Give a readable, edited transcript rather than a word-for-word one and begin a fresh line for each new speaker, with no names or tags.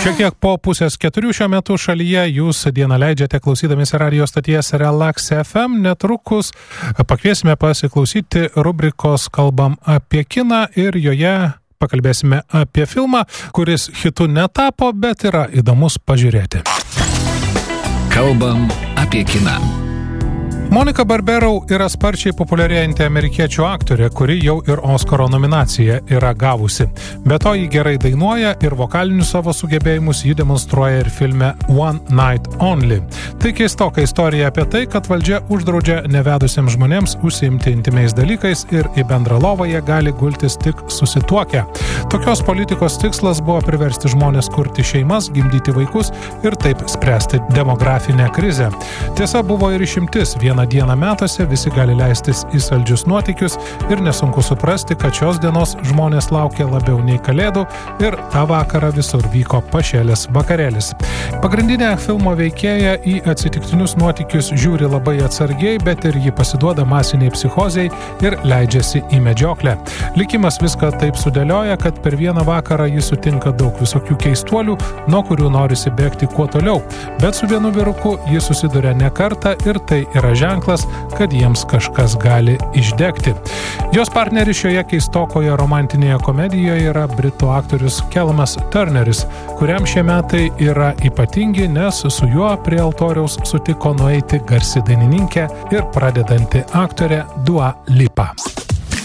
Šiek tiek po 3:30 šiuo metu šalyje jūs dieną leidžiate klausydamėsi radio stoties Relax FM. Netrukus pakviesime pasiklausyti rubrikos Kalbam apie kiną ir joje pakalbėsime apie filmą, kuris hitu netapo, bet yra įdomus pažiūrėti.
Kalbam apie kiną.
Monika Barbero yra sparčiai populiarėjanti amerikiečių aktorė, kuri jau ir Oskaro nominaciją yra gavusi. Be to, ji gerai dainuoja ir vokalinius savo sugebėjimus ji demonstruoja ir filme One Night Only. Tai keistoka istorija apie tai, kad valdžia uždraudžia nevedusiems žmonėms užsiimti intimiais dalykais ir į bendrą lovą jie gali gultis tik susituokę. Tokios politikos tikslas buvo priversti žmonės kurti šeimas, gimdyti vaikus ir taip spręsti demografinę krizę. Tiesa, buvo ir išimtis. Vieną dieną metuose visi gali leistis į saldžius nuotykius ir nesunku suprasti, kad šios dienos žmonės laukia labiau nei kalėdų ir tą vakarą visur vyko pašėlės vakarėlis. Pagrindinė filmo veikėja į atsitiktinius nuotykius žiūri labai atsargiai, bet ir ji pasiduoda masiniai psichozei ir leidžiasi į medžioklę. Likimas viską taip sudėlioja, kad per vieną vakarą ji sutinka daug visokių keistuolių, nuo kurių norisi bėgti kuo toliau. Bet su vienu vyruku ji susiduria ne kartą ir tai yra ženklas, kad jiems kažkas gali išdegti. Jos partneris šioje keistokoje romantinėje komedijoje yra britų aktorius Callum Turneris, kuriam šie metai yra ypatingi, nes su juo prie altoriaus sutiko nueiti garsi dainininkė ir pradedanti aktorė Dua Lipa.